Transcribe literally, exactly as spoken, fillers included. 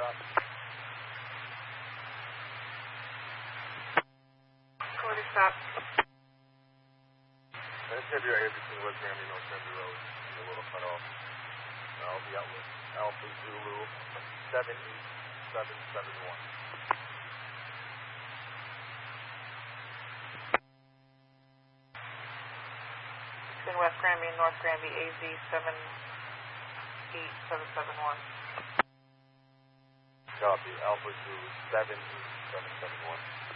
stop. Quarter stop. That's going to be right here between West Granby and North Granby Road. A little cut off. I'll be out with Alpha Zulu seven eight seven seven one. Between West Granby and North Granby, A Z seven eight seven seven one. Copy. Alpha Zulu seven eight seven seven one.